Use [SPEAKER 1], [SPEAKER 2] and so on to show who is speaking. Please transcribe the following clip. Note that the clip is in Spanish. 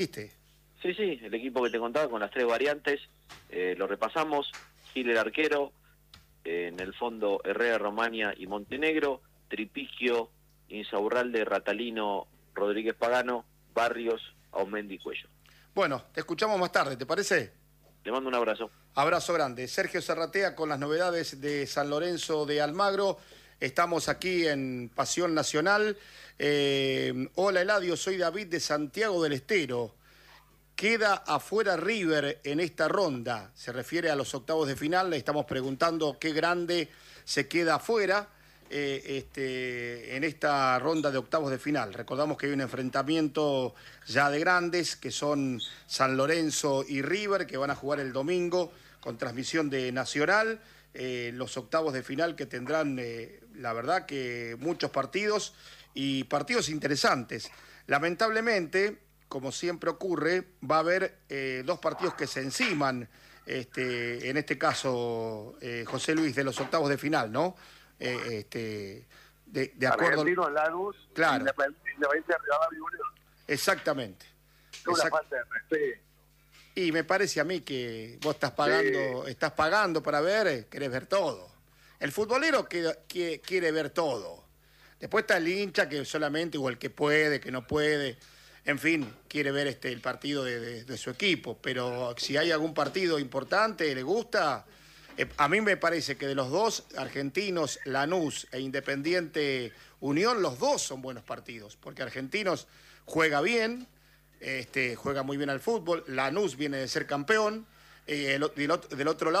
[SPEAKER 1] ¿Viste?
[SPEAKER 2] Sí, sí, el equipo que te contaba con las tres variantes, lo repasamos. Gil el arquero, en el fondo Herrera, Romania y Montenegro, Tripiquio, Insaurralde, Ratalino, Rodríguez Pagano, Barrios, Aumendi y Cuello.
[SPEAKER 1] Bueno, te escuchamos más tarde, ¿te parece?
[SPEAKER 2] Le mando un abrazo.
[SPEAKER 1] Abrazo grande. Sergio Serratea con las novedades de San Lorenzo de Almagro. Estamos aquí en Pasión Nacional. Hola Eladio, soy David de Santiago del Estero. Queda afuera River en esta ronda. Se refiere a los octavos de final. Le estamos preguntando qué grande se queda afuera en esta ronda de octavos de final. Recordamos que hay un enfrentamiento ya de grandes, que son San Lorenzo y River, que van a jugar el domingo con transmisión de Nacional. Los octavos de final que tendrán, la verdad, que muchos partidos y partidos interesantes. Lamentablemente, como siempre ocurre, va a haber dos partidos que se enciman, en este caso, José Luis, de los octavos de final, ¿no? De acuerdo.
[SPEAKER 3] Argentino, Lanús,
[SPEAKER 1] claro.
[SPEAKER 3] Independiente Rivadavia y Unión.
[SPEAKER 1] Exactamente.
[SPEAKER 3] Es una falta de respeto.
[SPEAKER 1] Y me parece a mí que vos estás pagando para ver, querés ver todo. El futbolero quiere ver todo. Después está el hincha que solamente, o el que puede, que no puede, en fin, quiere ver el partido de su equipo. Pero si hay algún partido importante, le gusta. A mí me parece que de los dos, Argentinos, Lanús e Independiente Unión, los dos son buenos partidos, porque Argentinos juega bien, juega muy bien al fútbol, Lanús viene de ser campeón, del otro lado